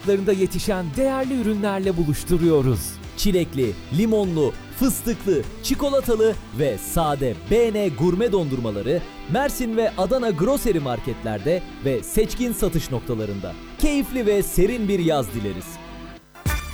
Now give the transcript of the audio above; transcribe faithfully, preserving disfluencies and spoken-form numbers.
larında yetişen değerli ürünlerle buluşturuyoruz. Çilekli, limonlu, fıstıklı, çikolatalı ve sade B N gurme dondurmaları Mersin ve Adana grocery marketlerde ve seçkin satış noktalarında. Keyifli ve serin bir yaz dileriz.